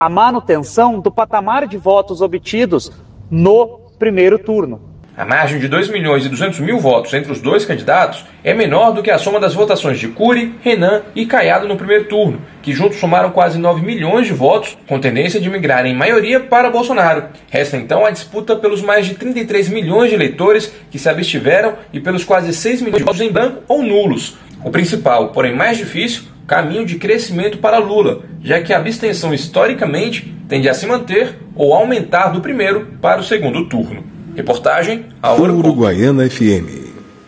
a manutenção do patamar de votos obtidos no primeiro turno. A margem de 2.200.000 votos entre os dois candidatos é menor do que a soma das votações de Cury, Renan e Caiado no primeiro turno, que juntos somaram quase 9 milhões de votos, com tendência de migrar em maioria para Bolsonaro. Resta então a disputa pelos mais de 33 milhões de eleitores que se abstiveram e pelos quase 6 milhões de votos em branco ou nulos. O principal, porém mais difícil, caminho de crescimento para Lula, já que a abstenção historicamente tende a se manter ou aumentar do primeiro para o segundo turno. Reportagem a Uruguaiana FM.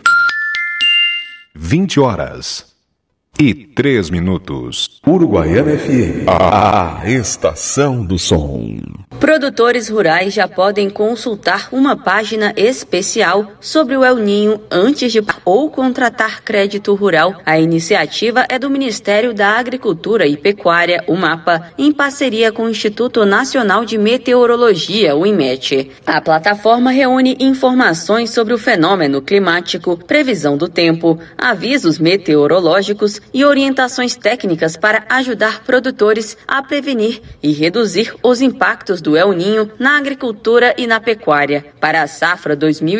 20h03. Uruguaiana FM. A estação do som. Produtores rurais já podem consultar uma página especial sobre o El Ninho antes de ou contratar crédito rural. A iniciativa é do Ministério da Agricultura e Pecuária, o MAPA, em parceria com o Instituto Nacional de Meteorologia, o INMET. A plataforma reúne informações sobre o fenômeno climático, previsão do tempo, avisos meteorológicos e orientações técnicas para ajudar produtores a prevenir e reduzir os impactos do El Ninho na agricultura e na pecuária. Para a safra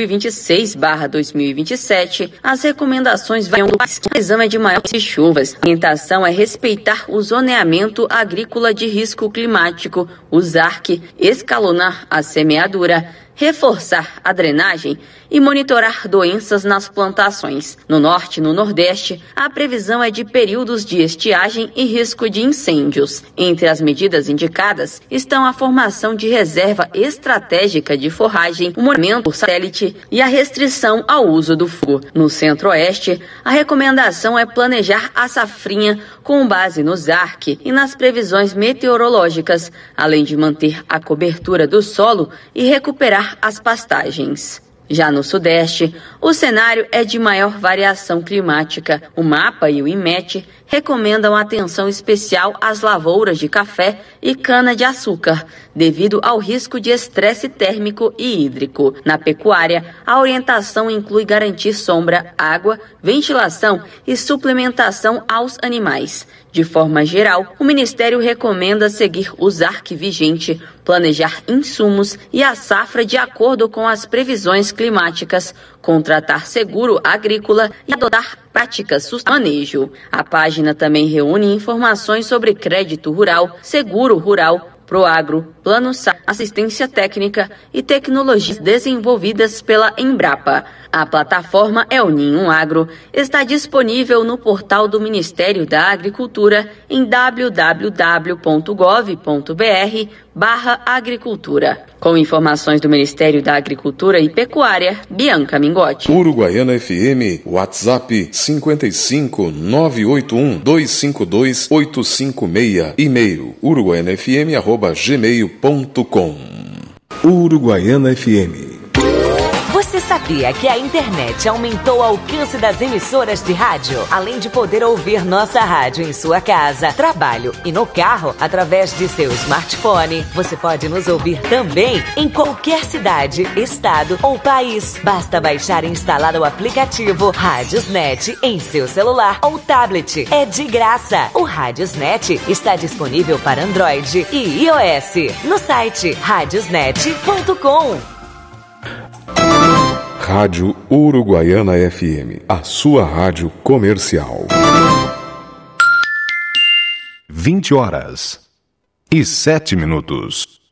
2026/2027, as recomendações variam do exame de maiores chuvas. A orientação é respeitar o zoneamento agrícola de risco climático, o ZARC, escalonar a semeadura, reforçar a drenagem e monitorar doenças nas plantações. No norte e no nordeste, a previsão é de períodos de estiagem e risco de incêndios. Entre as medidas indicadas estão a formação de reserva estratégica de forragem, o monitoramento por satélite e a restrição ao uso do fogo. No centro-oeste, a recomendação é planejar a safrinha com base no ZARC e nas previsões meteorológicas, além de manter a cobertura do solo e recuperar as pastagens. Já no Sudeste, o cenário é de maior variação climática. O MAPA e o INMET recomendam atenção especial às lavouras de café e cana-de-açúcar, devido ao risco de estresse térmico e hídrico. Na pecuária, a orientação inclui garantir sombra, água, ventilação e suplementação aos animais. De forma geral, o Ministério recomenda seguir o ZARC vigente, planejar insumos e a safra de acordo com as previsões climáticas, contratar seguro agrícola e adotar práticas sustentáveis de manejo. A página também reúne informações sobre crédito rural, seguro rural, Proagro, Plano SAR, assistência técnica e tecnologias desenvolvidas pela Embrapa. A plataforma El Ninho Agro está disponível no portal do Ministério da Agricultura em www.gov.br/agricultura. Com informações do Ministério da Agricultura e Pecuária, Bianca Mingotti. Uruguaiana FM, WhatsApp 55 981 252 856, e-mail uruguaianafm@gmail.com. Uruguaiana FM. Você sabia que a internet aumentou o alcance das emissoras de rádio? Além de poder ouvir nossa rádio em sua casa, trabalho e no carro, através de seu smartphone, você pode nos ouvir também em qualquer cidade, estado ou país. Basta baixar e instalar o aplicativo Radiosnet em seu celular ou tablet. É de graça. O Radiosnet está disponível para Android e iOS no site radiosnet.com. Rádio Uruguaiana FM, a sua rádio comercial. 20h07.